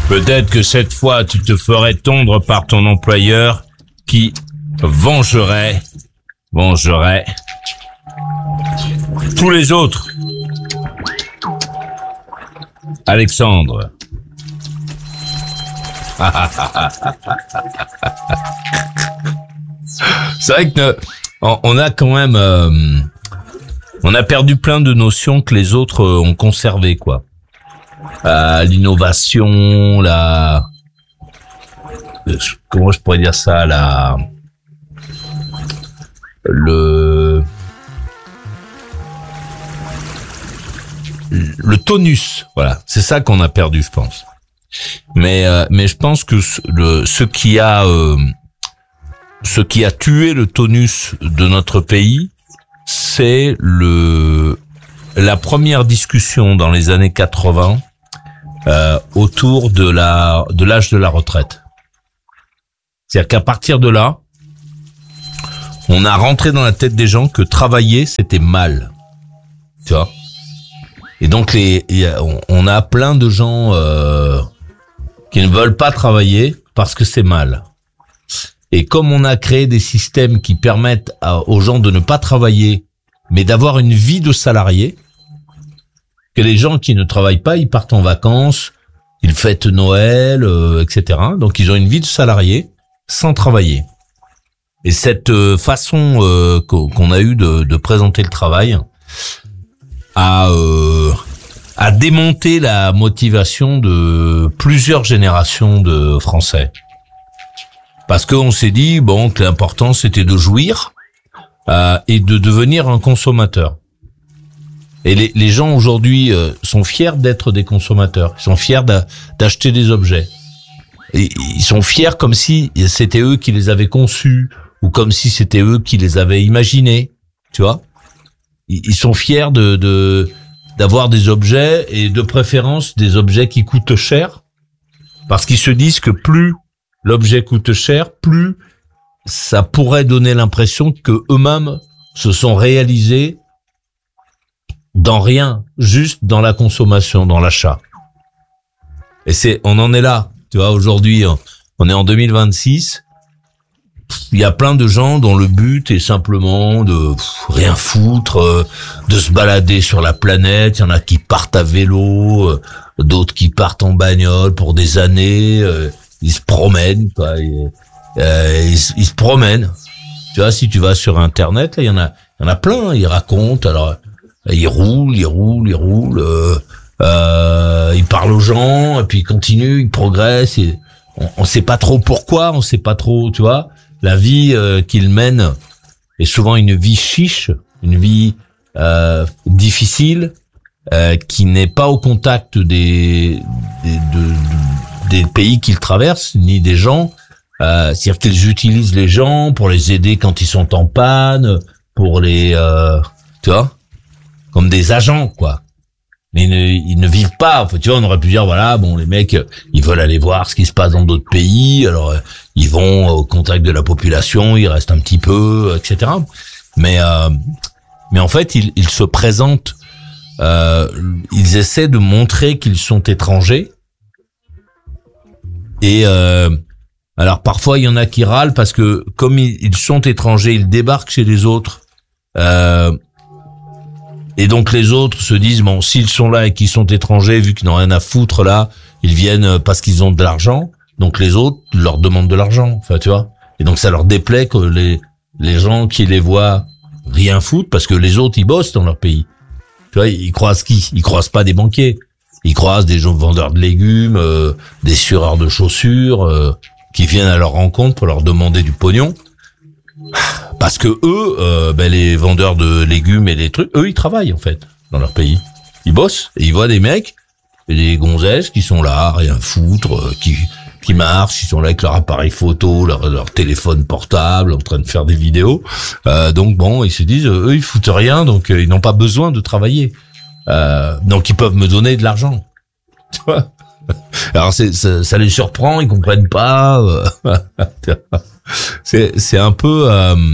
Peut-être que cette fois, tu te ferais tondre par ton employeur qui vengerait tous les autres. Alexandre. C'est vrai que on a quand même, on a perdu plein de notions que les autres ont conservées, quoi. L'innovation, comment je pourrais dire ça, le tonus, voilà, c'est ça qu'on a perdu, je pense. Mais je pense que ce qui a tué le tonus de notre pays, c'est la première discussion dans les années 80 autour de l'âge de la retraite. C'est-à-dire qu'à partir de là, on a rentré dans la tête des gens que travailler, c'était mal. Tu vois? Et donc on a plein de gens qui ne veulent pas travailler parce que c'est mal. Et comme on a créé des systèmes qui permettent aux gens de ne pas travailler, mais d'avoir une vie de salarié, que les gens qui ne travaillent pas, ils partent en vacances, ils fêtent Noël, etc. Donc ils ont une vie de salarié sans travailler. Et cette façon qu'on a eu de présenter le travail a démonté la motivation de plusieurs générations de Français. Parce qu'on s'est dit que l'important c'était de jouir et de devenir un consommateur. Et les gens aujourd'hui sont fiers d'être des consommateurs. Ils sont fiers d'acheter des objets. Et ils sont fiers comme si c'était eux qui les avaient conçus ou comme si c'était eux qui les avaient imaginés. Tu vois ? Ils sont fiers d'avoir des objets et de préférence des objets qui coûtent cher parce qu'ils se disent que plus l'objet coûte cher, plus ça pourrait donner l'impression que eux-mêmes se sont réalisés dans rien, juste dans la consommation, dans l'achat. Et on en est là. Tu vois, aujourd'hui, on est en 2026. Il y a plein de gens dont le but est simplement de rien foutre, de se balader sur la planète. Il y en a qui partent à vélo, d'autres qui partent en bagnole pour des années. Ils se promènent, quoi. Ils se promènent. Tu vois, si tu vas sur Internet, là, il y en a plein. Ils racontent. Alors, ils roulent. Ils parlent aux gens, et puis ils continuent, ils progressent. Et on sait pas trop pourquoi, on sait pas trop, tu vois. La vie qu'ils mènent est souvent une vie chiche, une vie difficile, qui n'est pas au contact des pays qu'ils traversent, ni des gens. C'est-à-dire qu'ils utilisent les gens pour les aider quand ils sont en panne, pour les, tu vois, comme des agents, quoi. Mais ils ne vivent pas. Tu vois, on aurait pu dire, voilà, les mecs, ils veulent aller voir ce qui se passe dans d'autres pays. Alors, ils vont au contact de la population, ils restent un petit peu, etc. Mais en fait, ils se présentent, ils essaient de montrer qu'ils sont étrangers. Et alors parfois, il y en a qui râlent parce que comme ils sont étrangers, ils débarquent chez les autres. Et donc les autres se disent, s'ils sont là et qu'ils sont étrangers, vu qu'ils n'ont rien à foutre là, ils viennent parce qu'ils ont de l'argent. Donc les autres leur demandent de l'argent, enfin tu vois. Et donc ça leur déplaît que les gens qui les voient rien foutre, parce que les autres ils bossent dans leur pays. Tu vois, ils croisent qui ? Ils croisent pas des banquiers. Ils croisent des gens vendeurs de légumes, des sureurs de chaussures, qui viennent à leur rencontre pour leur demander du pognon. Parce que eux, les vendeurs de légumes et des trucs, eux, ils travaillent en fait dans leur pays. Ils bossent et ils voient des mecs, et des gonzesses qui sont là, rien foutre, qui marchent, ils sont là avec leur appareil photo, leur téléphone portable, en train de faire des vidéos. Donc ils se disent, eux, ils foutent rien, donc ils n'ont pas besoin de travailler. Donc ils peuvent me donner de l'argent. Tu vois ? Alors ça les surprend, ils comprennent pas. C'est un peu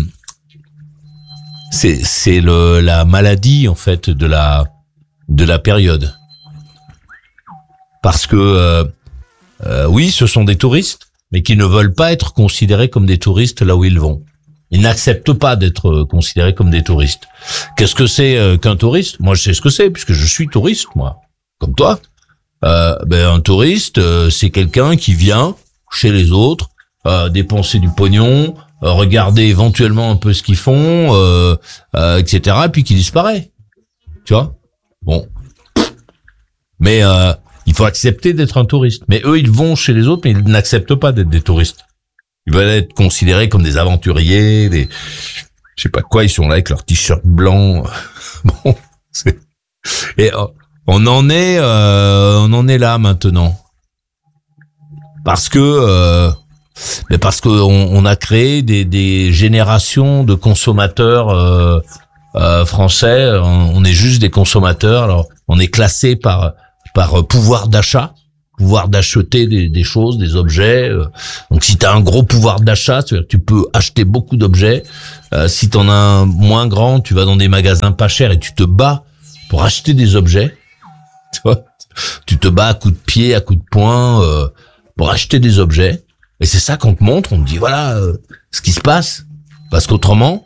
c'est la maladie en fait de la période, parce que oui, ce sont des touristes, mais qui ne veulent pas être considérés comme des touristes là où ils vont. Ils n'acceptent pas d'être considérés comme des touristes. Qu'est-ce que c'est qu'un touriste? Moi, je sais ce que c'est, puisque je suis touriste, moi, comme toi. Un touriste, c'est quelqu'un qui vient chez les autres, dépenser du pognon, regarder éventuellement un peu ce qu'ils font, etc., et puis qui disparaît. Tu vois? Bon. Mais il faut accepter d'être un touriste. Mais eux, ils vont chez les autres, mais ils n'acceptent pas d'être des touristes. Ils veulent être considérés comme des aventuriers, je sais pas quoi, ils sont là avec leur t-shirt blanc. Bon, et on en est là maintenant. Parce que on a créé des générations de consommateurs français. On est juste des consommateurs. Alors, on est classé par pouvoir d'achat. Pouvoir d'acheter des choses, des objets. Donc si tu as un gros pouvoir d'achat, c'est-à-dire que tu peux acheter beaucoup d'objets. Si tu en as un moins grand, tu vas dans des magasins pas chers et tu te bats pour acheter des objets. Tu vois, tu te bats à coups de pied, à coups de poing pour acheter des objets. Et c'est ça qu'on te montre, on te dit voilà ce qui se passe. Parce qu'autrement,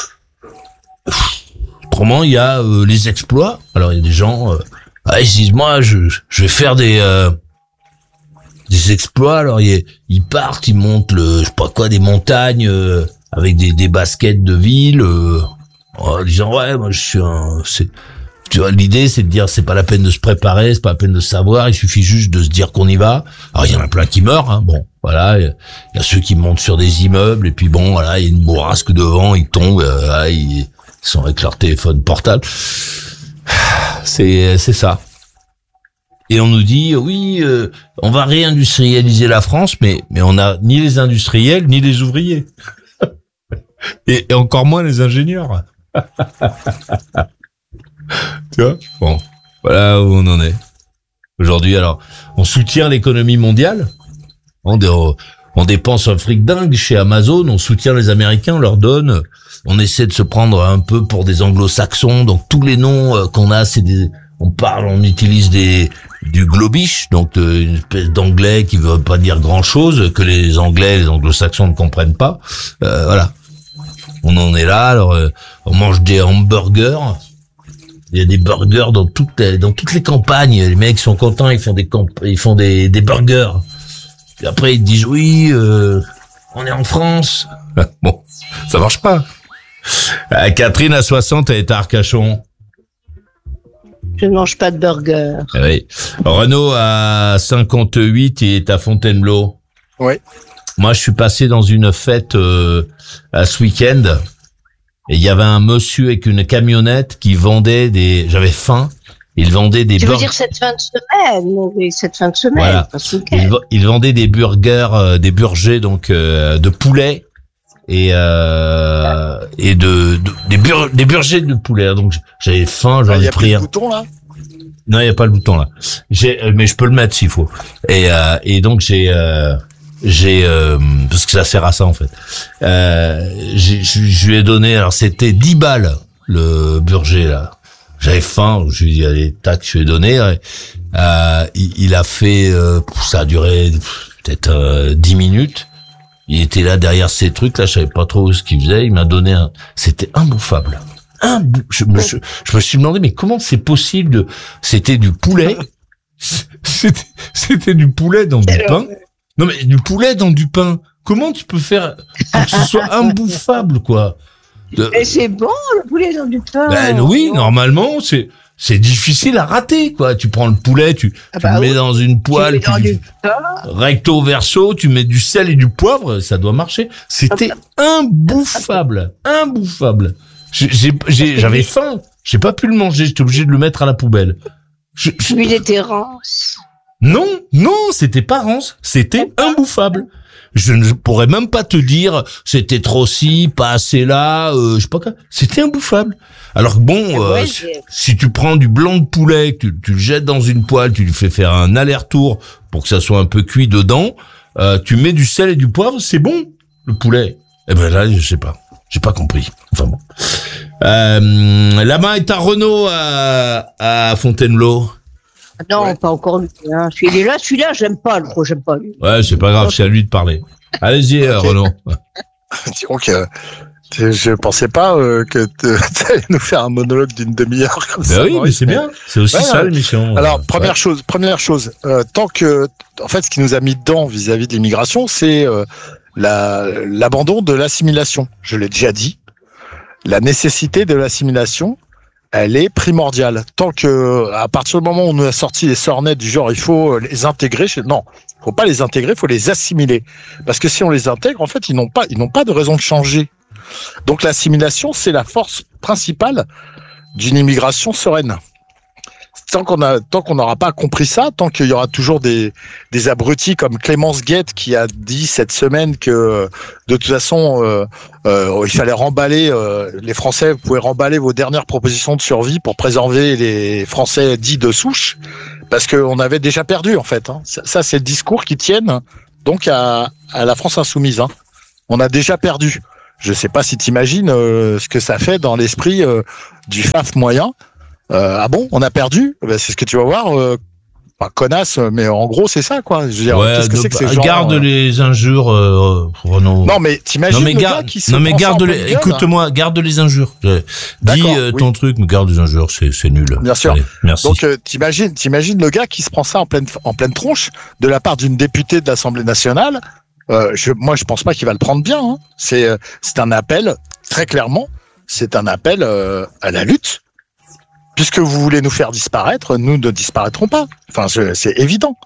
il y a les exploits. Alors il y a des gens ils disent moi je vais faire des exploits. Alors ils partent, ils montent je sais pas quoi, des montagnes avec des baskets de ville en disant ouais moi je suis tu vois, l'idée c'est de dire c'est pas la peine de se préparer, c'est pas la peine de savoir, il suffit juste de se dire qu'on y va. Alors il y en a plein qui meurent, hein. Bon voilà, il y a ceux qui montent sur des immeubles et puis bon voilà, il y a une bourrasque devant, ils tombent, ils sont avec leur téléphone portable. C'est ça. Et on nous dit oui, on va réindustrialiser la France, mais on a ni les industriels ni les ouvriers, et encore moins les ingénieurs. Tu vois, bon, voilà où on en est aujourd'hui. Alors, on soutient l'économie mondiale, on dépense un fric dingue chez Amazon, on soutient les Américains, on leur donne, on essaie de se prendre un peu pour des anglo-saxons, donc tous les noms qu'on a, on utilise du globish, donc une espèce d'anglais qui veut pas dire grand chose, que les anglo-saxons ne comprennent pas. Voilà. On en est là, alors on mange des hamburgers. Il y a des burgers dans toutes les campagnes. Les mecs sont contents, ils font des burgers. Puis après ils te disent oui, on est en France. Bon, ça marche pas. Catherine à 60, elle est à Arcachon. Je ne mange pas de burger. Oui. Renaud à 58, il est à Fontainebleau. Oui. Moi, je suis passé dans une fête ce week-end et il y avait un monsieur avec une camionnette qui vendait j'avais faim. Il vendait des burgers. Tu veux dire cette fin de semaine? Oui, cette fin de semaine. Voilà. Il vendait des burgers, des burgers donc de poulet et des burgers de poulet. Donc j'avais faim, j'en ai pris un. Il y a le bouton là? Non, il y a pas le bouton là. Mais je peux le mettre s'il faut. Et donc j'ai parce que ça sert à ça en fait. Je lui ai donné, alors c'était 10 balles le burger là. J'avais faim, je lui ai dit allez tac, je lui ai donné. Il a fait, ça a duré peut-être 10 minutes. Il était là derrière ces trucs là, je savais pas trop ce qu'il faisait. Il m'a donné c'était imbouffable. Je me suis demandé mais comment c'est possible c'était du poulet. C'était du poulet dans du pain. Non mais du poulet dans du pain. Comment tu peux faire pour que ce soit imbouffable quoi? Et c'est bon le poulet dans du pain. Ben oui, normalement c'est difficile à rater quoi. Tu prends le poulet, tu le mets dans une poêle, recto verso, tu mets du sel et du poivre, ça doit marcher. C'était imbouffable. J'avais faim, j'ai pas pu le manger, j'étais obligé de le mettre à la poubelle. Il était rance. Non, c'était pas rance, c'était imbouffable. Je ne pourrais même pas te dire c'était trop ci, pas assez là, je sais pas quoi. C'était imbouffable. Alors bon, si tu prends du blanc de poulet, tu le jettes dans une poêle, tu lui fais faire un aller-retour pour que ça soit un peu cuit dedans, tu mets du sel et du poivre, c'est bon le poulet. Eh ben là, je sais pas, j'ai pas compris. Enfin bon. La main est à Renaud à Fontainebleau. Non, Ouais. pas encore lui. Hein. Celui-là, j'aime pas, le gros, j'aime pas lui. Ouais, c'est pas grave, c'est à lui de parler. Allez-y, Ok. Renaud. Disons que je pensais pas que tu allais nous faire un monologue d'une demi-heure comme ça. Ben oui, mais Maurice, c'est bien. C'est aussi Ouais, ça ouais. l'émission. Alors, Ouais. première chose, tant que, en fait, ce qui nous a mis dedans vis-à-vis de l'immigration, c'est l'abandon de l'assimilation. Je l'ai déjà dit. La nécessité de l'assimilation, elle est primordiale. Tant que, à partir du moment où on nous a sorti les sornettes du genre, il faut les intégrer, non, faut pas les intégrer, faut les assimiler. Parce que si on les intègre, en fait, ils n'ont pas de raison de changer. Donc l'assimilation, c'est la force principale d'une immigration sereine. Tant qu'on n'aura pas compris ça, tant qu'il y aura toujours des abrutis comme Clémence Guette qui a dit cette semaine que de toute façon il fallait remballer, les Français, vous pouvez remballer vos dernières propositions de survie pour préserver les Français dits de souche, parce qu'on avait déjà perdu en fait. Hein. Ça c'est le discours qui tienne donc à la France insoumise. Hein. On a déjà perdu. Je sais pas si t'imagines ce que ça fait dans l'esprit du FAF moyen. Ah bon, on a perdu? Ben, c'est ce que tu vas voir. Pas connasse, mais en gros, c'est ça, quoi. Je veux dire, Ouais, qu'est-ce que c'est que ces gens garde les injures, Renaud. Non, mais t'imagines le gars qui se prend ça en pleine gueule. Écoute-moi, garde les injures. Dis D'accord, ton truc, mais garde les injures, c'est nul. Bien sûr. Allez, merci. Donc, t'imagines le gars qui se prend ça en pleine tronche de la part d'une députée de l'Assemblée nationale. Moi, je pense pas qu'il va le prendre bien. Hein. C'est un appel, très clairement, c'est un appel à la lutte. Puisque vous voulez nous faire disparaître, nous ne disparaîtrons pas. Enfin, c'est évident.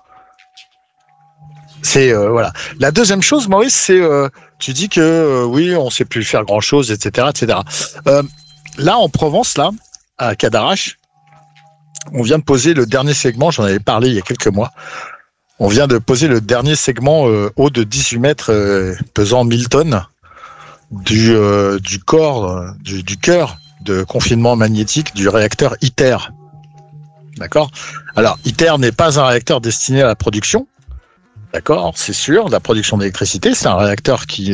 C'est voilà. La deuxième chose, Maurice, c'est tu dis que oui, on sait plus faire grand chose, etc., etc. Là, en Provence, là, à Cadarache, on vient de poser le dernier segment. J'en avais parlé il y a quelques mois. On vient de poser le dernier segment haut de 18 mètres, pesant 1000 tonnes, du cœur de confinement magnétique du réacteur ITER. D'accord ? Alors, ITER n'est pas un réacteur destiné à la production. D'accord, c'est sûr, la production d'électricité, c'est un réacteur qui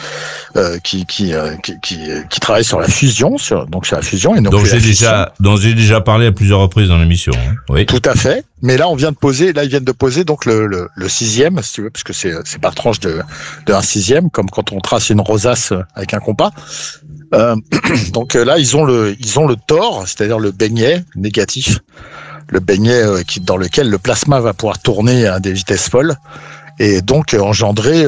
travaille sur la fusion, donc sur la fusion et non Donc plus la fission. j'ai déjà parlé à plusieurs reprises dans l'émission. Hein. Oui. Tout à fait. Mais là, ils viennent de poser donc le sixième, si tu veux, parce que c'est par tranche de un sixième, comme quand on trace une rosace avec un compas. Donc là, ils ont le tore, c'est-à-dire le beignet négatif, le beignet dans lequel le plasma va pouvoir tourner à des vitesses folles et donc engendrer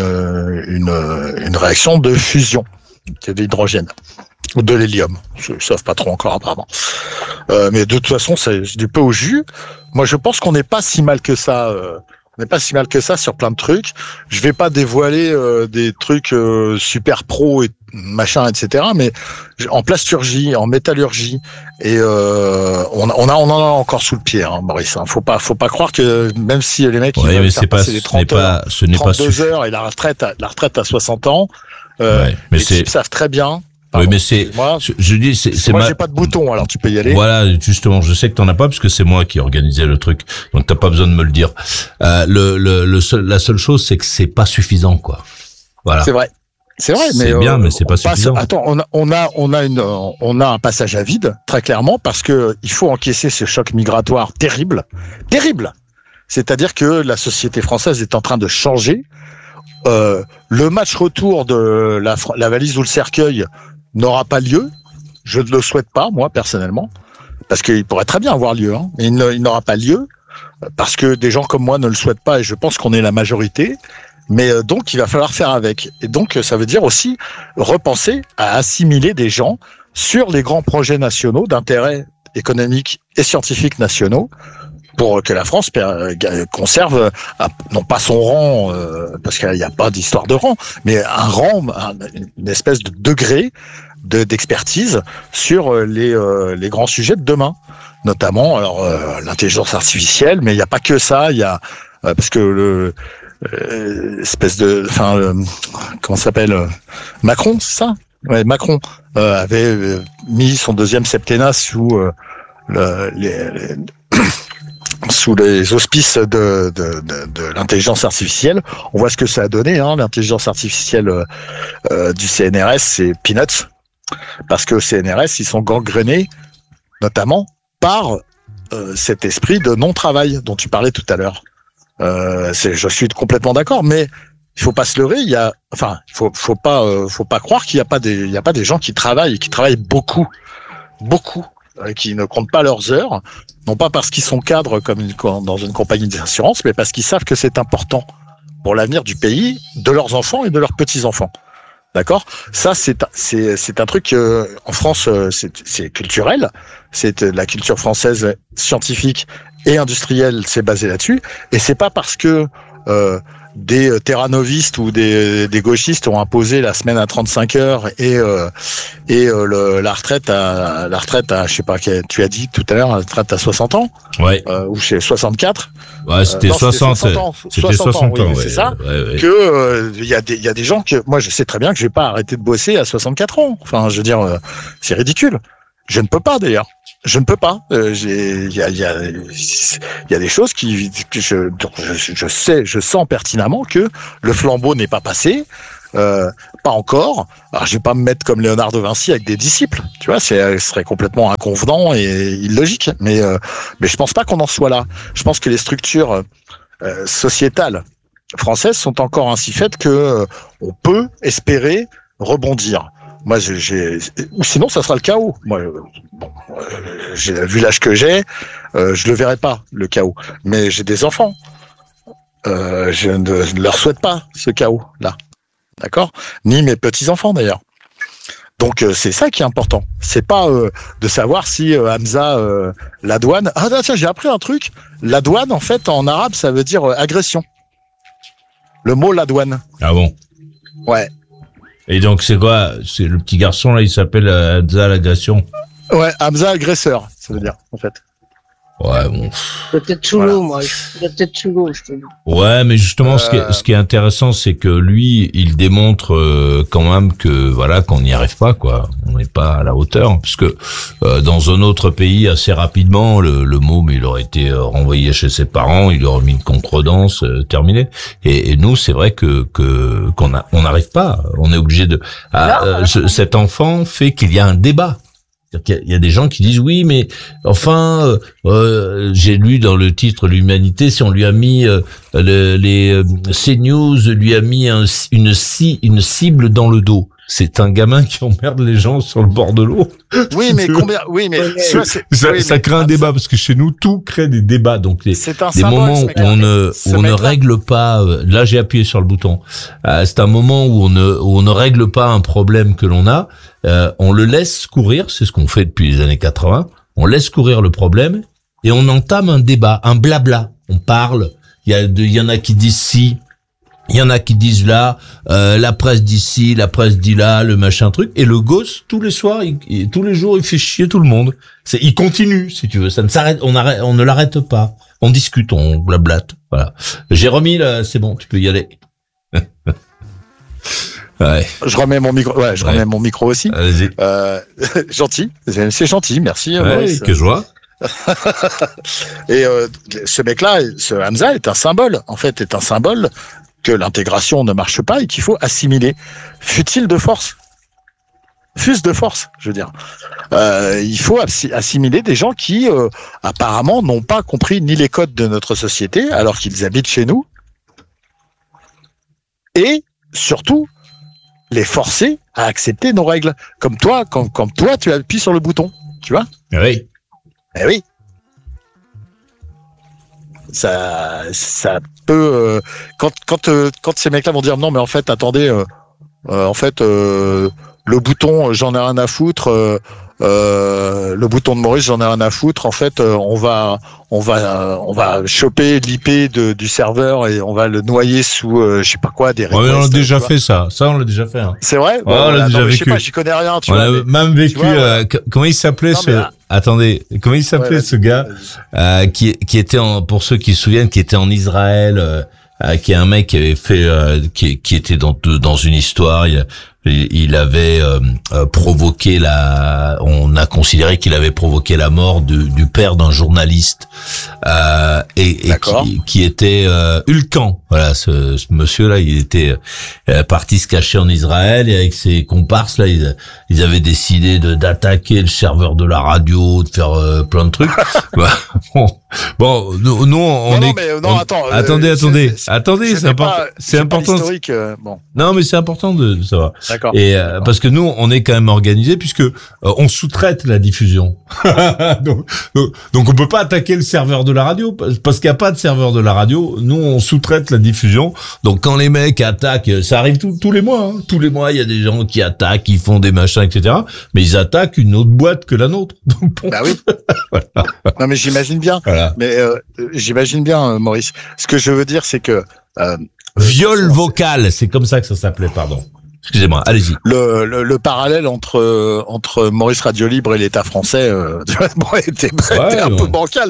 une réaction de fusion de l'hydrogène ou de l'hélium. Ils savent pas trop encore apparemment. Mais de toute façon, c'est du peu au jus. Moi, je pense qu'on n'est pas si mal que ça. On n'est pas si mal que ça sur plein de trucs. Je vais pas dévoiler des trucs super pro et machin, etc. Mais en plasturgie, en métallurgie, et on en a encore sous le pied, hein, Maurice. Hein. Faut pas croire que même si les mecs Ouais, ils mais faire passer des 30 heures, ce n'est pas 32 heures et la retraite à 60 ans, ouais, mais les types savent très bien. Oui, mais c'est, moi, je dis, c'est moi j'ai pas de bouton, alors tu peux y aller. Voilà, justement, je sais que t'en as pas parce que c'est moi qui organisais le truc, donc t'as pas besoin de me le dire. La seule chose, c'est que c'est pas suffisant, quoi. Voilà. C'est vrai, mais c'est bien, mais c'est pas suffisant. Attends, on a un passage à vide, très clairement, parce que il faut encaisser ce choc migratoire terrible. C'est-à-dire que la société française est en train de changer. Le match retour de la valise ou le cercueil n'aura pas lieu. Je ne le souhaite pas, moi, personnellement, parce qu'il pourrait très bien avoir lieu, hein, mais il n'aura pas lieu, parce que des gens comme moi ne le souhaitent pas, et je pense qu'on est la majorité. Mais donc, il va falloir faire avec. Et donc, ça veut dire aussi repenser à assimiler des gens sur les grands projets nationaux d'intérêt économique et scientifique nationaux, pour que la France conserve non pas son rang, parce qu'il n'y a pas d'histoire de rang, mais un rang, une espèce de degré d'expertise sur les grands sujets de demain, notamment l'intelligence artificielle, mais il n'y a pas que ça, il y a parce que comment ça s'appelle, Macron, c'est ça? Ouais, Macron avait mis son deuxième septennat sous sous les auspices de l'intelligence artificielle. On voit ce que ça a donné, hein. L'intelligence artificielle du CNRS, c'est peanuts, parce que au CNRS, ils sont gangrénés, notamment par cet esprit de non-travail dont tu parlais tout à l'heure. Je suis complètement d'accord, mais il faut pas se leurrer. Faut pas croire qu'il y a pas des gens qui travaillent beaucoup, qui ne comptent pas leurs heures, non pas parce qu'ils sont cadres comme dans une compagnie d'assurance, mais parce qu'ils savent que c'est important pour l'avenir du pays, de leurs enfants et de leurs petits-enfants. D'accord ? Ça, c'est un truc en France, c'est culturel. C'est la culture française scientifique et industrielle, c'est basé là-dessus. Et c'est pas parce que des terranovistes ou des gauchistes ont imposé la semaine à 35 heures et la retraite à je sais pas, tu as dit tout à l'heure, la retraite à 60 ans. Ouais. Ou chez 64. Ouais, c'était 60 ans. C'était 60 ans, oui, c'est ça. Ouais. Que il y a des gens que moi je sais très bien que je vais pas arrêter de bosser à 64 ans. Enfin, je veux dire, c'est ridicule. Je ne peux pas d'ailleurs. Je ne peux pas. Il y a des choses que je sens pertinemment que le flambeau n'est pas passé. Pas encore. Alors, je vais pas me mettre comme Léonard de Vinci avec des disciples. Tu vois, ce serait complètement inconvenant et illogique. Mais je pense pas qu'on en soit là. Je pense que les structures sociétales françaises sont encore ainsi faites que on peut espérer rebondir. Moi, ou sinon, ça sera le chaos. Moi, j'ai vu l'âge que j'ai, je le verrai pas, le chaos. Mais j'ai des enfants. Je ne leur souhaite pas ce chaos-là. D'accord ? Ni mes petits-enfants, d'ailleurs. Donc, c'est ça qui est important. C'est pas de savoir si Hamza, la douane... Ah, tiens, j'ai appris un truc. La douane, en fait, en arabe, ça veut dire agression. Le mot la douane. Ah bon ? Ouais. Et donc, c'est quoi ? C'est le petit garçon, là, il s'appelle Hamza l'agression. Ouais, Hamza agresseur, ça veut dire, en fait. Ouais, bon. Peut-être sous l'eau, moi. Peut-être sous l'eau, je te dis. Ouais, mais justement, ce qui est intéressant, c'est que lui, il démontre quand même que voilà, qu'on n'y arrive pas, quoi. On n'est pas à la hauteur, puisque dans un autre pays, assez rapidement, le môme, il aurait été renvoyé chez ses parents, il aurait mis une contredanse, terminé. Et nous, c'est vrai qu'on n'arrive pas. On est obligé de. Cet enfant fait qu'il y a un débat. Il y a des gens qui disent oui, mais enfin, j'ai lu dans le titre l'humanité, si on lui a mis les CNews lui a mis une cible dans le dos. C'est un gamin qui emmerde les gens sur le bord de l'eau. Oui, mais combien? Oui, mais ça crée un débat parce que chez nous tout crée des débats. Donc des moments où on ne règle pas. Là, j'ai appuyé sur le bouton. C'est un moment où on ne règle pas un problème que l'on a. On le laisse courir. C'est ce qu'on fait depuis les années 80. On laisse courir le problème et on entame un débat, un blabla. On parle. Il y en a qui disent si. Il y en a qui disent là, la presse dit ci, la presse dit là, le machin truc, et le gosse tous les soirs, tous les jours, il fait chier tout le monde. Il continue, si tu veux, ça ne s'arrête, on ne l'arrête pas. On discute, on blablate, voilà. J'ai remis là, c'est bon, tu peux y aller. Ouais. Je remets mon micro. Ouais, remets mon micro aussi. Allez-y. Gentil, c'est gentil, merci. Ouais, que joie. Et ce mec-là, ce Hamza est un symbole. En fait, est un symbole que l'intégration ne marche pas et qu'il faut assimiler, fût-il de force. Fût-ce de force, je veux dire. Il faut assimiler des gens qui, apparemment, n'ont pas compris ni les codes de notre société, alors qu'ils habitent chez nous. Et, surtout, les forcer à accepter nos règles. Comme toi, comme toi, tu appuies sur le bouton. Tu vois ? Oui. Eh oui. Ça peut quand ces mecs-là vont dire non mais en fait attendez le bouton j'en ai rien à foutre le bouton de Maurice j'en ai rien à foutre en fait on va choper l'IP du serveur et on va le noyer sous je sais pas quoi des requests, on a déjà fait ça on l'a déjà fait hein. C'est vrai on l'a déjà vécu. Je sais pas, j'y connais rien tu on vois, a même vécu comment il s'appelait comment il s'appelait ce gars qui était pour ceux qui se souviennent qui était en Israël qui est un mec qui avait fait qui était dans une histoire il Il avait provoqué on a considéré qu'il avait provoqué la mort du père d'un journaliste et qui était Ulcan. Voilà, ce monsieur-là, il était parti se cacher en Israël et avec ses comparses là, ils avaient décidé d'attaquer le serveur de la radio, de faire plein de trucs. Bon, nous on est. Attendez, c'est important. Bon. Non, mais c'est important de savoir. D'accord. Et parce que nous, on est quand même organisé puisque on sous-traite la diffusion. donc on peut pas attaquer le serveur de la radio parce qu'il y a pas de serveur de la radio. Nous, on sous-traite la diffusion. Donc quand les mecs attaquent, ça arrive tous les mois. Hein. Tous les mois, il y a des gens qui attaquent, qui font des machins, etc. Mais ils attaquent une autre boîte que la nôtre. Donc, Bah oui. Voilà. Non, mais j'imagine bien. Voilà. Mais j'imagine bien, Maurice. Ce que je veux dire, c'est que viol vocal, c'est comme ça que ça s'appelait. Pardon. Excusez-moi, allez-y. Le parallèle entre Maurice Radio Libre et l'État français était un peu bancal.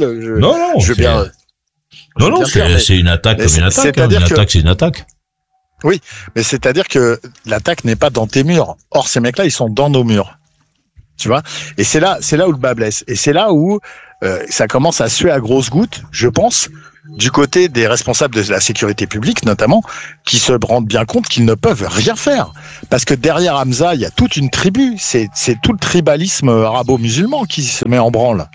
C'est une attaque comme une attaque. Une attaque, c'est une attaque. Oui, mais c'est-à-dire que l'attaque n'est pas dans tes murs. Or, ces mecs-là, ils sont dans nos murs. Tu vois ? Et c'est là où le bas blesse. Et c'est là où ça commence à suer à grosses gouttes, je pense, du côté des responsables de la sécurité publique, notamment, qui se rendent bien compte qu'ils ne peuvent rien faire. Parce que derrière Hamza, il y a toute une tribu. C'est tout le tribalisme arabo-musulman qui se met en branle.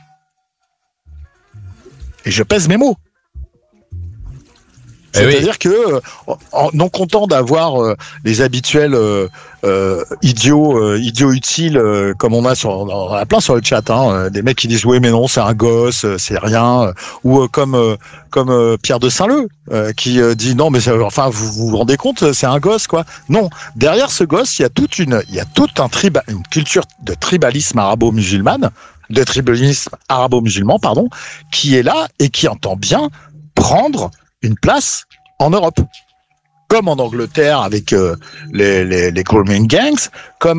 Et je pèse mes mots. C'est-à-dire que, non content d'avoir les habituels idiots utiles comme on a plein sur le chat, hein, des mecs qui disent oui mais non c'est un gosse, c'est rien, ou comme Pierre de Saint-Leu qui dit non mais vous vous rendez compte, c'est un gosse quoi. Non, derrière ce gosse il y a une culture de tribalisme arabo-musulman, pardon, qui est là et qui entend bien prendre une place en Europe, comme en Angleterre avec les grooming gangs, comme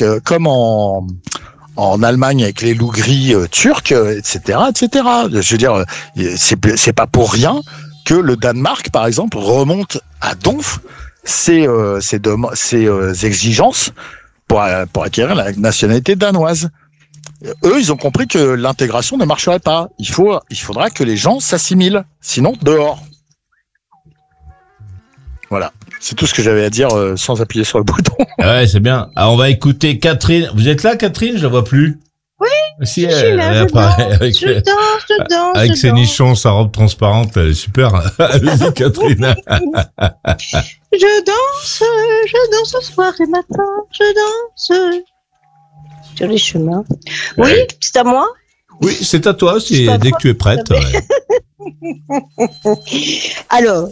en Allemagne avec les loups gris turcs, etc., etc. Je veux dire, c'est pas pour rien que le Danemark, par exemple, remonte à donf ses exigences pour acquérir la nationalité danoise. Eux, ils ont compris que l'intégration ne marcherait pas. Il faudra que les gens s'assimilent, sinon dehors. Voilà, c'est tout ce que j'avais à dire sans appuyer sur le bouton. Ouais, c'est bien. Alors, on va écouter Catherine. Vous êtes là, Catherine ? Je la vois plus. Oui, si, je suis là, je danse. Avec ses nichons, sa robe transparente, elle est super. Allez-y, Catherine. Je danse soir et matin, je danse sur les chemins. Oui, c'est à moi ? Oui, c'est à toi, dès que tu es prête. Ouais. Alors,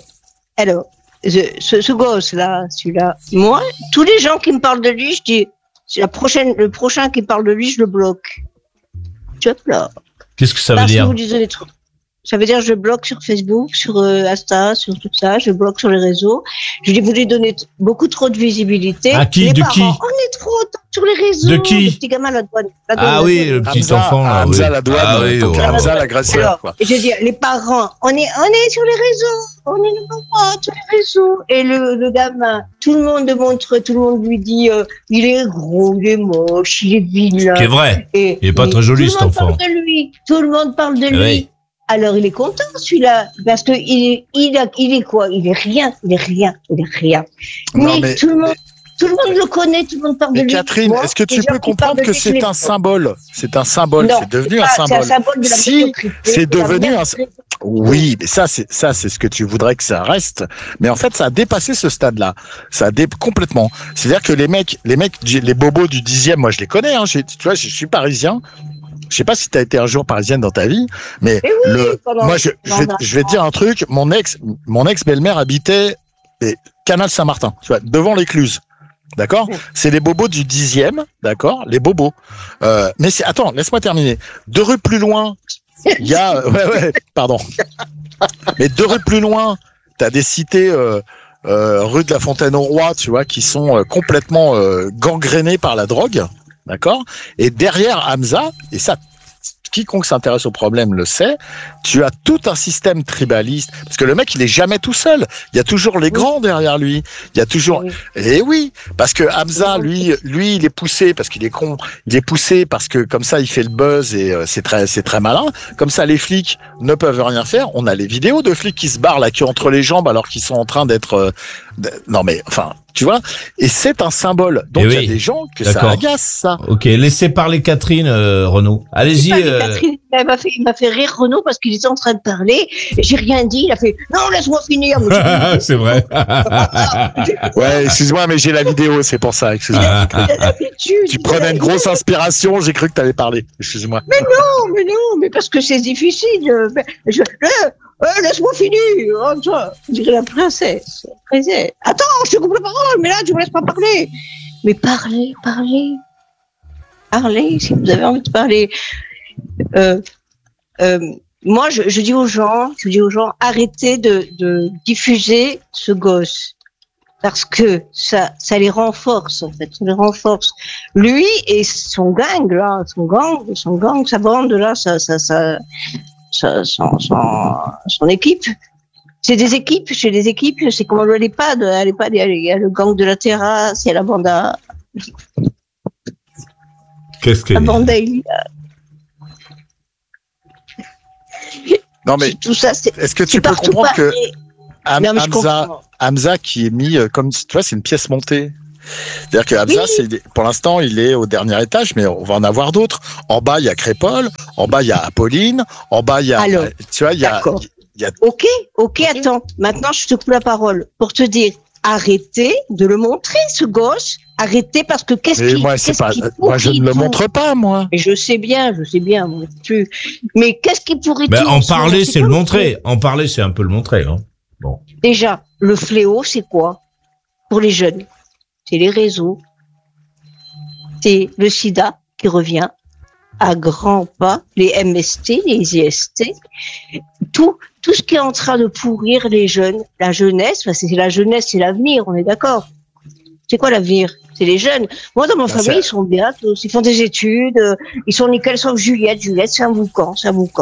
ce gosse-là, celui-là, moi, tous les gens qui me parlent de lui, je dis, le prochain qui parle de lui, je le bloque. Je bloque. Qu'est-ce que ça veut dire ? Ça veut dire je bloque sur Facebook, sur Insta, sur tout ça, je bloque sur les réseaux. Je dis vous lui donnez beaucoup trop de visibilité. À qui ? Les de parents, qui ? on est trop sur les réseaux. De qui ? Le petit gamin à la douane. Ah oui, le petit enfant là. Hamza la douane. Ah oui, Hamza l'agresseur. Et je dis les parents, on est sur les réseaux, on est sur les réseaux. Et le gamin, tout le monde lui dit il est gros, il est moche, il est vilain. C'est vrai. Il est pas très joli cet enfant. Tout le monde parle de lui. Oui. Alors il est content celui-là parce que il est quoi ? Il est rien. Mais tout le monde le connaît, tout le monde parle de lui. Catherine, est-ce que tu peux comprendre que c'est un symbole ? C'est un symbole, c'est devenu un symbole. C'est un symbole de la médiocrité. C'est devenu un. Oui, mais ça c'est ce que tu voudrais que ça reste. Mais en fait, ça a dépassé ce stade-là. Complètement. C'est-à-dire que les mecs, les bobos du 10e, moi je les connais. Hein. Tu vois, je suis parisien. Je sais pas si tu as été un jour parisienne dans ta vie, mais moi je vais te dire un truc. Mon ex belle-mère habitait Canal Saint-Martin, tu vois, devant l'écluse. D'accord ? C'est les bobos du 10e, d'accord ? Les bobos. Mais attends, laisse-moi terminer. 2 rues plus loin, il y a pardon. Mais 2 rues plus loin, tu as des cités rue de la Fontaine-au-Roi, tu vois, qui sont complètement gangrénées par la drogue. D'accord ? Et derrière Hamza, et ça, quiconque s'intéresse au problème le sait, tu as tout un système tribaliste. Parce que le mec, il est jamais tout seul. Il y a toujours les grands derrière lui. Il y a toujours... Et oui, parce que Hamza, lui, il est poussé parce qu'il est con. Il est poussé parce que comme ça, il fait le buzz et c'est très malin. Comme ça, les flics ne peuvent rien faire. On a les vidéos de flics qui se barrent la queue entre les jambes alors qu'ils sont en train d'être... Non mais, enfin... Tu vois, et c'est un symbole. Donc il y a des gens que ça agace, ça. Ok, laissez parler Catherine, Renaud. Allez-y. Catherine, il m'a fait rire Renaud parce qu'il était en train de parler. Et j'ai rien dit. Il a fait non, laisse-moi finir. C'est vrai. Ouais, excuse-moi, mais j'ai la vidéo, c'est pour ça. Excuse-moi. Tu prenais une grosse inspiration. J'ai cru que t'allais parler. Excuse-moi. Mais non, parce que c'est difficile. Laisse-moi finir. Je dirais la princesse. Attends, je te coupe la parole, mais là, tu me laisses pas parler. Mais parlez. Parlez, si vous avez envie de parler. Moi, je dis aux gens, arrêtez de diffuser ce gosse. Parce que ça les renforce, en fait. Ça les renforce. Lui et son gang, là, son gang, sa bande, là, son équipe. C'est des équipes, c'est comme le l'EHPAD, il y a le gang de la terrasse, il y a la bande à... Qu'est-ce que... La bande à Elia. Non mais, tout ça, est-ce que tu peux comprendre que Hamza qui est mis comme, tu vois, c'est une pièce montée. C'est-à-dire que Hamza, pour l'instant, il est au dernier étage, mais on va en avoir d'autres. En bas, il y a Crépole. En bas, il y a Apolline. En bas, il y a... Alors, tu vois, il y a... Ok, attends. Maintenant, je te coupe la parole pour te dire, arrêtez de le montrer, ce gosse. Arrêtez, parce que moi, je ne le montre pas, moi. Et je sais bien. Mais qu'est-ce qui pourrait... En parler, c'est le montrer. En parler, c'est un peu le montrer, hein. Bon. Déjà, le fléau, c'est quoi? Pour les jeunes. C'est les réseaux, c'est le sida qui revient à grands pas, les MST, les IST, tout ce qui est en train de pourrir les jeunes, la jeunesse, parce que c'est la jeunesse, c'est l'avenir, on est d'accord. C'est quoi l'avenir? C'est les jeunes. Moi, dans ma famille, ils sont bien tous, ils font des études, ils sont nickel, sauf Juliette, c'est un boucan.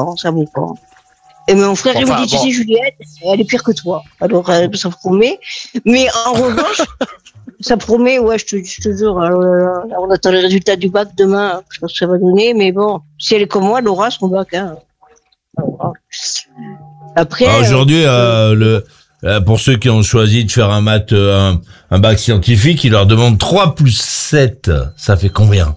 Et mon frère, il me dit, tu sais, Juliette, elle est pire que toi. Alors, ça promet. Mais en revanche, ça promet, ouais, je te jure, on attend les résultats du bac demain, je pense que ça va donner, mais bon, si elle est comme moi, elle aura son bac, hein. Après. Aujourd'hui, pour ceux qui ont choisi de faire un bac scientifique, ils leur demandent 3 + 7. Ça fait combien?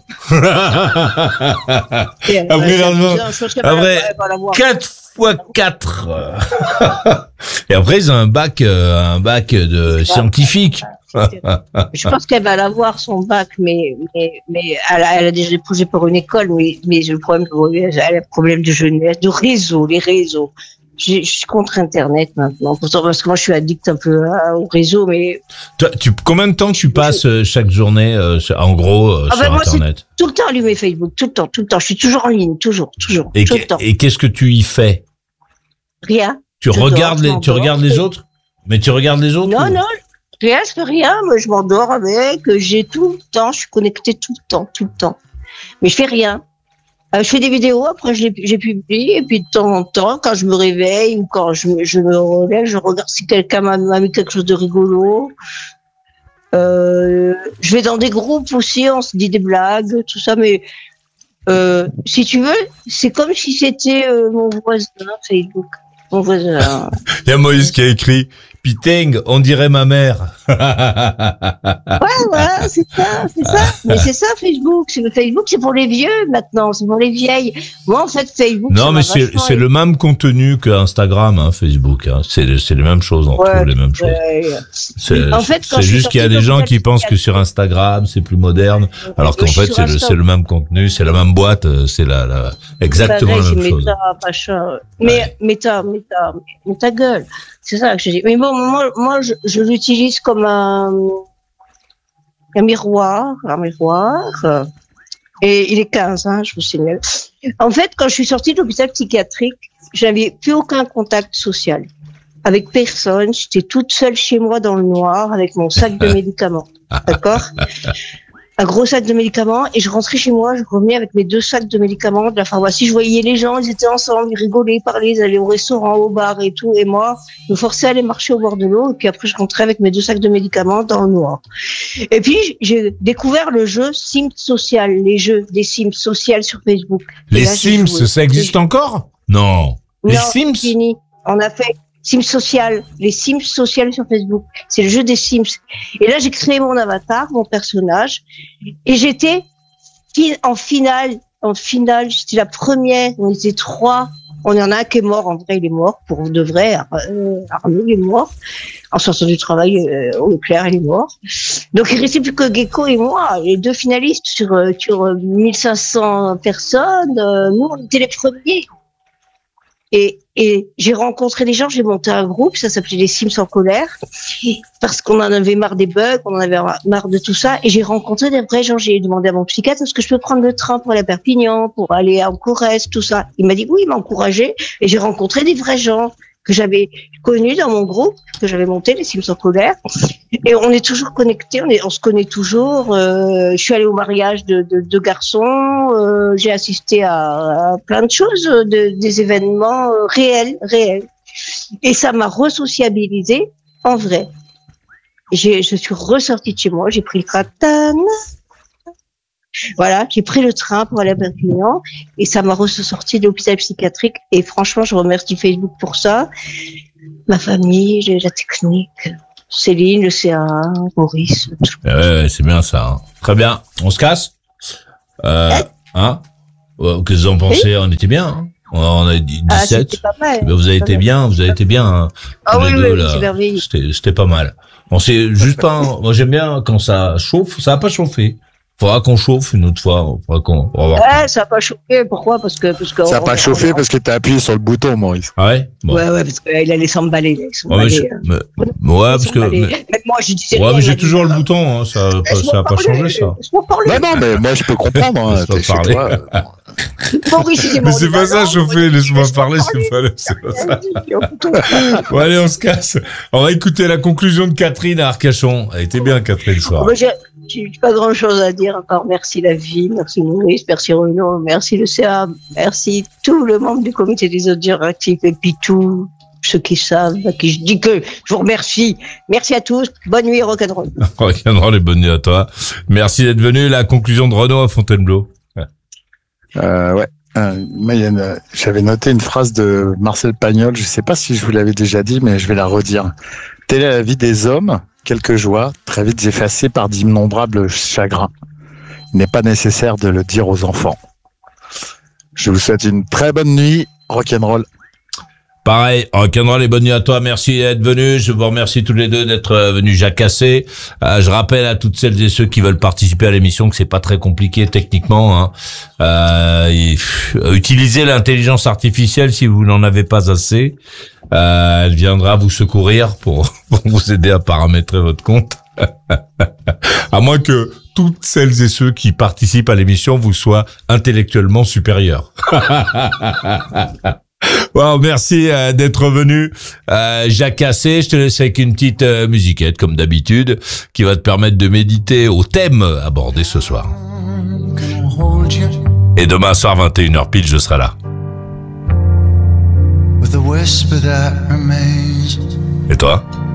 Après, 4 x 4. Et après, ils ont un bac de scientifique. Je pense qu'elle va l'avoir, son bac, mais elle a déjà déposé pour une école, mais le problème, elle a le problème de jeunesse, de réseau, les réseaux. Je suis contre Internet maintenant, pourtant, parce que moi je suis addict un peu au réseau, mais... Toi, combien de temps tu passes chaque journée, en gros, sur Internet? Tout le temps allumé Facebook, tout le temps. Je suis toujours en ligne, toujours, tout le temps. Et qu'est-ce que tu y fais? Rien. Tu regardes les autres? Mais tu regardes les autres? Non, rien, je fais rien. Moi, je m'endors avec. J'ai tout le temps. Je suis connectée tout le temps. Mais je fais rien. Je fais des vidéos. Après, j'ai publié. Et puis de temps en temps, quand je me réveille ou quand je me relève, je regarde si quelqu'un m'a mis quelque chose de rigolo. Je vais dans des groupes aussi. On se dit des blagues, tout ça. Mais si tu veux, c'est comme si c'était mon voisin Facebook. Mon voisin. Il y a Moïse qui a écrit Piteng, on dirait ma mère. Ouais, c'est ça. Mais c'est ça, Facebook. Facebook, c'est pour les vieux, maintenant. C'est pour les vieilles. Moi, en fait, Facebook. Non, mais c'est le même contenu que Instagram, hein, Facebook, hein. C'est les mêmes choses, on trouve les mêmes choses. En fait, c'est juste qu'il y a des gens qui pensent que sur Instagram, c'est plus moderne. Alors qu'en fait, c'est le même contenu, c'est la même boîte, c'est exactement la même chose. Mais ta gueule. C'est ça que je dis. Mais bon, moi, je l'utilise comme un miroir. Et il est 15, hein, je vous signale. En fait, quand je suis sortie de l'hôpital psychiatrique, j'avais plus aucun contact social. Avec personne. J'étais toute seule chez moi dans le noir, avec mon sac de médicaments. D'accord? un gros sac de médicaments et je rentrais chez moi, je revenais avec mes 2 sacs de médicaments de la pharmacie. Je voyais les gens, ils étaient ensemble, ils rigolaient, ils parlaient, ils allaient au restaurant, au bar et tout. Et moi, je me forçais à aller marcher au bord de l'eau et puis après je rentrais avec mes 2 sacs de médicaments dans le noir. Et puis j'ai découvert le jeu Sims Social, les jeux des Sims sociales sur Facebook. Les Sims, ça existe encore? Non. Les Sims? Fini. On a fait Sims Social, les Sims sociales sur Facebook. C'est le jeu des Sims. Et là, j'ai créé mon avatar, mon personnage, et j'étais en finale. J'étais la première. On était 3. On en a un qui est mort. En vrai, il est mort. Pour de vrai, Arnaud, il est mort. En sortant du travail au Leclerc, il est mort. Donc, il restait plus que Gecko et moi, les 2 finalistes sur 1500 personnes. Nous, on était les premiers. Et j'ai rencontré des gens, j'ai monté un groupe, ça s'appelait les Sims en colère, parce qu'on en avait marre des bugs, on en avait marre de tout ça, et j'ai rencontré des vrais gens. J'ai demandé à mon psychiatre, est-ce que je peux prendre le train pour aller à Perpignan, pour aller en Corrèze, tout ça. Il m'a dit oui, il m'a encouragé, et j'ai rencontré des vrais gens que j'avais connus dans mon groupe, que j'avais monté, les Sims en colère, et on est toujours connectés, on se connaît toujours. Je suis allée au mariage de 2 garçons, j'ai assisté à plein de choses, des événements réels, et ça m'a resociabilisée en vrai. Je suis ressortie de chez moi, j'ai pris le train, voilà, j'ai pris le train pour aller à Perpignan et ça m'a ressorti de l'hôpital psychiatrique et franchement, je remercie Facebook pour ça. Ma famille, la technique, Céline, le CA, Maurice. Ouais, c'est bien ça. Hein. Très bien. On se casse? Hein? Qu'est-ce que vous en pensez? On était bien, hein? On a dit 17. C'était pas mal. Vous avez été bien, hein, Ah oui, deux, oui, là. c'est merveilleux. C'était pas mal. Bon, c'est juste pas, moi j'aime bien quand ça chauffe, ça a pas chauffé. Faudra qu'on chauffe une autre fois. On va voir. Ça n'a pas chauffé. Pourquoi? Parce que ça n'a pas chauffé parce que t'as appuyé sur le bouton, Maurice. Ah ouais? Bon. Ouais, parce qu'il allait s'emballer. Ouais, parce que. Moi, je disais. Ouais, mais j'ai toujours le bouton, hein. Ça a pas changé, ça. Non, mais moi, je peux comprendre, hein. Laisse-moi parler. Mais c'est pas ça, chauffer. Laisse-moi parler, c'est pas ça. Bon, allez, on se casse. On va écouter la conclusion de Catherine à Arcachon. Elle était bien, Catherine, ce soir. J'ai pas grand chose à dire encore. Merci la vie, merci Maurice, merci Renaud, merci le CA, merci tout le membre du comité des audios actifs et puis tous ceux qui savent, à qui je dis que je vous remercie. Merci à tous. Bonne nuit, rock'n'roll. Rock'n'roll et bonne nuit à toi. Merci d'être venu. La conclusion de Renaud à Fontainebleau. Ouais. J'avais noté une phrase de Marcel Pagnol. Je sais pas si je vous l'avais déjà dit, mais je vais la redire. Telle est la vie des hommes. Quelques joies, très vite effacées par d'innombrables chagrins. Il n'est pas nécessaire de le dire aux enfants. Je vous souhaite une très bonne nuit, rock'n'roll. Pareil, rock'n'roll et bonne nuit à toi. Merci d'être venu. Je vous remercie tous les deux d'être venus jacasser. Je rappelle à toutes celles et ceux qui veulent participer à l'émission que c'est pas très compliqué techniquement. Hein. Utilisez l'intelligence artificielle si vous n'en avez pas assez. Elle viendra vous secourir pour vous aider à paramétrer votre compte. À moins que toutes celles et ceux qui participent à l'émission vous soient intellectuellement supérieurs. Wow, merci d'être venu jacasser. Je te laisse avec une petite musiquette comme d'habitude qui va te permettre de méditer au thème abordé ce soir. Et demain soir 21h pile, je serai là. Et toi?